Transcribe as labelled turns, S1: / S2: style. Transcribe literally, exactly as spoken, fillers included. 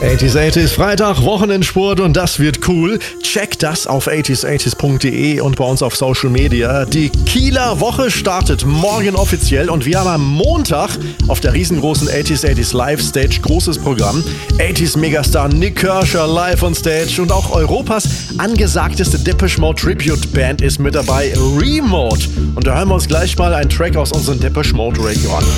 S1: achtziger achtziger Freitag, Wochenendsport und das wird cool. Check das auf achtziger achtziger punkt de und bei uns auf Social Media. Die Kieler Woche startet morgen offiziell und wir haben am Montag auf der riesengroßen achtziger achtziger Live Stage großes Programm. achtziger Megastar Nik Kershaw live on Stage und auch Europas angesagteste Depeche Mode Tribute Band ist mit dabei, Remote. Und da hören wir uns gleich mal einen Track aus unserem Depeche Mode Radio an.